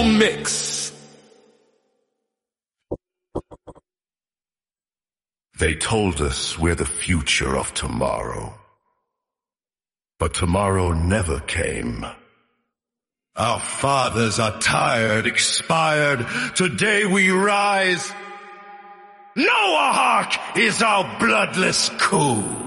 Soul Mix. They told us we're the future of tomorrow. But tomorrow never came. Our fathers are tired, expired. Today we rise. Noahawk is our bloodless coup.